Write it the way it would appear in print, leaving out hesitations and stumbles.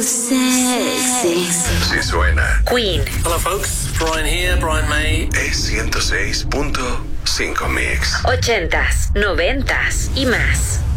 Sexy. Si suena. Queen. Hello folks, Brian here, Brian May. Es 106.5 Mix. 80s, 90s y más.